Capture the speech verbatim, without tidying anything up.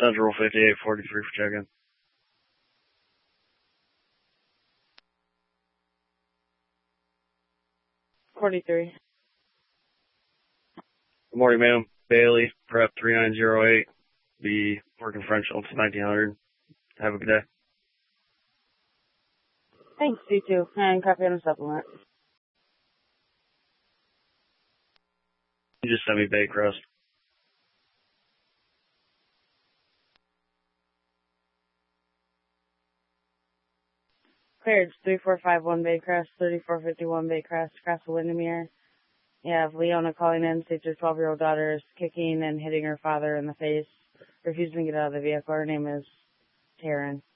Central fifty-eight forty-three for check-in. forty-three. Good morning, ma'am. Bailey, prep three nine zero eight. Be working French until nineteen hundred. Have a good day. Thanks, you too. And copy on a supplement. You just sent me baked crust. Cleared. three four five one Baycrest, thirty-four fifty-one Baycrest, across the Windermere. You have Leona calling in, states her twelve-year-old daughter is kicking and hitting her father in the face, refusing to get out of the vehicle. Her name is Taryn.